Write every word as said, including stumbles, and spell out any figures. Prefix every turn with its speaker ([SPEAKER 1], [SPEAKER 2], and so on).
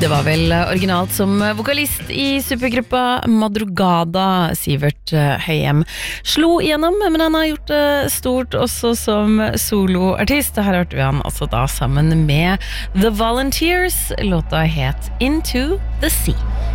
[SPEAKER 1] Det var vel originalt som vokalist i supergruppa Madrugada. Sivert Høyem slo igjennom, men han har gjort det stort også som soloartist. Her hørte vi han altså da sammen med The Volunteers. Låta het Into the Sea.